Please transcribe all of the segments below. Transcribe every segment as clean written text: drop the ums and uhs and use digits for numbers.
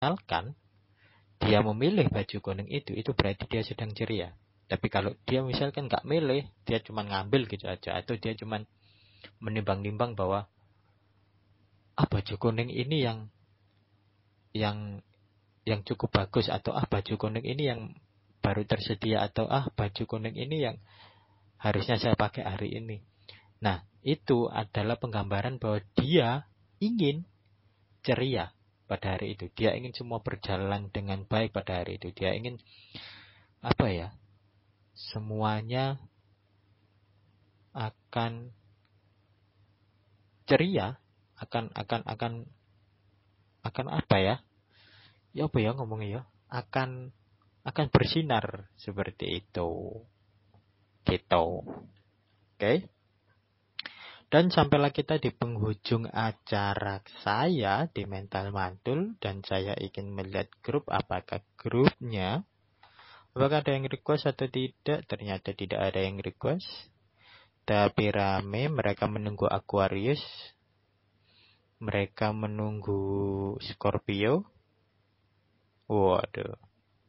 misalkan dia memilih baju kuning itu berarti dia sedang ceria. Tapi kalau dia misalkan nggak milih, dia cuma ngambil gitu aja, atau dia cuma menimbang-nimbang bahwa baju kuning ini yang cukup bagus, atau baju kuning ini yang baru tersedia, atau baju kuning ini yang harusnya saya pakai hari ini. Nah, itu adalah penggambaran bahwa dia ingin ceria pada hari itu. Dia ingin semua berjalan dengan baik pada hari itu. Dia ingin semuanya akan ceria, akan akan bersinar seperti itu. Gitu. Oke. Dan sampailah kita di penghujung acara saya di Mental Mantul, dan saya ingin melihat grup, apakah grupnya, apakah ada yang request atau tidak. Ternyata tidak ada yang request, tapi rame. Mereka menunggu Aquarius, mereka menunggu Scorpio. Waduh.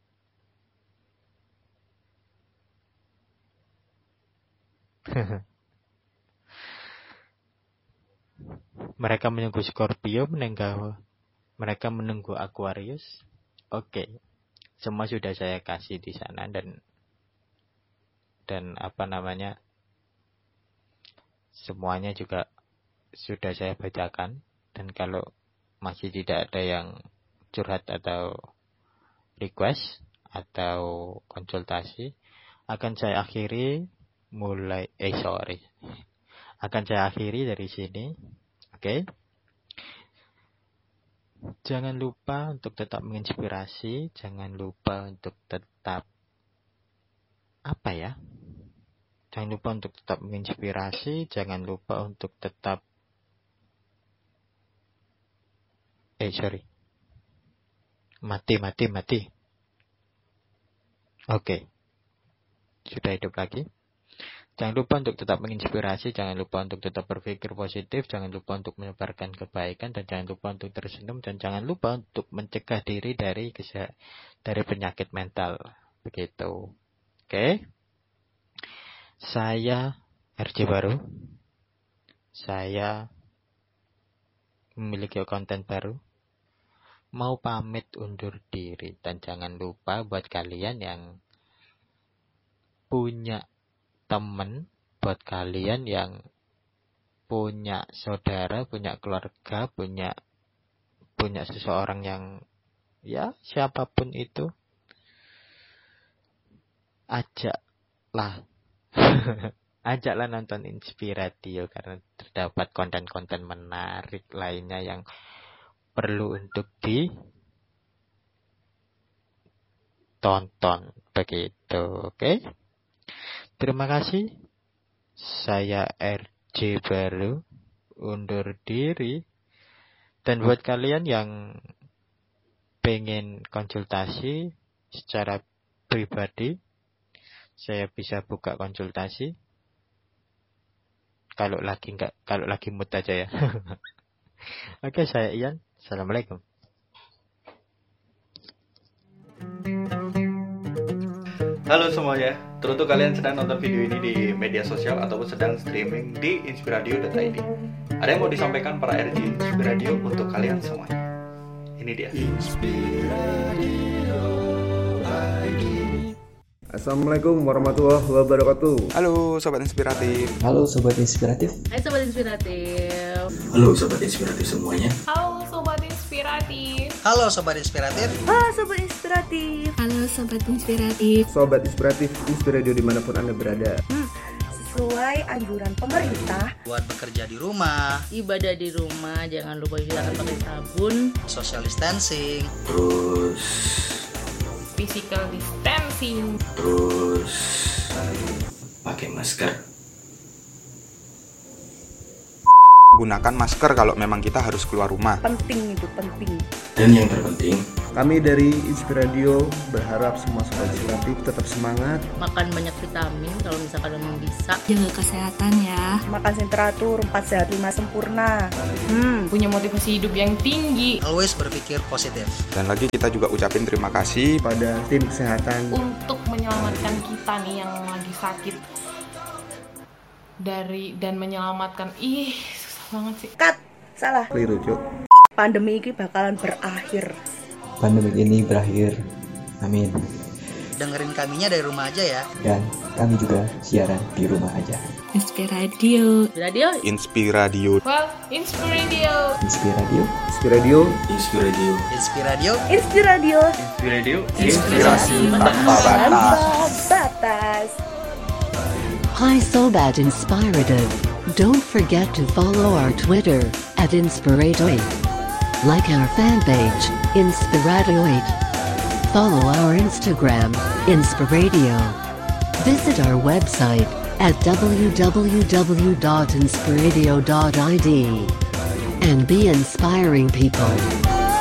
Mereka menunggu Scorpio, mereka menunggu Aquarius. Oke. Semua sudah saya kasih di sana, dan semuanya juga sudah saya bacakan. Dan kalau masih tidak ada yang curhat atau request atau konsultasi, akan saya akhiri dari sini. Oke. Jangan lupa untuk tetap menginspirasi, jangan lupa untuk tetap Jangan lupa untuk tetap menginspirasi, jangan lupa untuk tetap mati. Oke. Sudah hidup lagi. Jangan lupa untuk tetap menginspirasi, jangan lupa untuk tetap berpikir positif, jangan lupa untuk menyebarkan kebaikan, dan jangan lupa untuk tersenyum, dan jangan lupa untuk mencegah diri dari penyakit mental. Begitu. Oke. Saya RJ Baru. Saya memiliki konten baru. Mau pamit undur diri, dan jangan lupa buat kalian yang punya teman, buat kalian yang punya saudara, punya keluarga, punya seseorang yang siapapun itu, ajaklah nonton Inspiratio, karena terdapat konten-konten menarik lainnya yang perlu untuk ditonton. Begitu. Oke. Terima kasih. Saya RJ Baru undur diri. Dan buat kalian yang pengen konsultasi secara pribadi, saya bisa buka konsultasi. Kalau lagi mood aja ya. Oke, saya Ian. Assalamualaikum. Halo semuanya, tentu kalian sedang nonton video ini di media sosial ataupun sedang streaming di inspiradio.id. Ada yang mau disampaikan para RJ Inspiradio untuk kalian semuanya? Ini dia. Assalamualaikum warahmatullahi wabarakatuh. Halo Sobat Inspiratif. Halo Sobat Inspiratif. Hai Sobat Inspiratif. Halo Sobat Inspiratif semuanya. Halo Sobat Inspiratif. Halo Sobat Inspiratif. Halo Sobat Inspiratif. Halo Sobat Inspiratif. Sobat Inspiratif, Inspiradio dimanapun Anda berada. Sesuai anjuran pemerintah, buat bekerja di rumah, ibadah di rumah, jangan lupa cuci tangan pakai sabun, social distancing, terus physical distancing, terus pakai masker. Gunakan masker kalau memang kita harus keluar rumah. penting itu. Dan yang terpenting, Kami dari Inspiradio berharap semua sobat inspiratif tetap semangat, Makan banyak vitamin kalau misalkan memang bisa. Jaga kesehatan ya. Makan yang teratur, 4 sehat 5 sempurna. Punya motivasi hidup yang tinggi. Always berpikir positif. Dan lagi kita juga ucapin terima kasih pada tim kesehatan Untuk menyelamatkan kita nih yang lagi sakit. Dan menyelamatkan. Susah banget sih. Cut, salah. keliru cuk. Pandemi ini bakalan berakhir. Pandemi ini berakhir, amin. Dengerin kaminya dari rumah aja ya. Dan kami juga siaran di rumah aja. Inspiradio. Inspiradio. Well, Inspiradio. Inspiradio. Inspiradio. Inspiradio. Inspiradio. Inspiradio. Inspiradio. Inspirasi tanpa batas. Hi Sobat Inspirative. Don't forget to follow our Twitter @Inspiradio. Like our fan page, Inspiradio8. Follow our Instagram, Inspiradio. Visit our website at www.inspiradio.id. And be inspiring people.